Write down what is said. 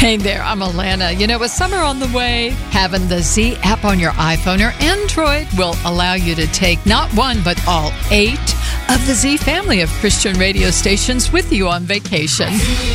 Hey there, I'm Alana. You know, with summer on the way, having the Z app on your iPhone or Android will allow you to take not one, but all 8 of the Z family of Christian radio stations with you on vacation.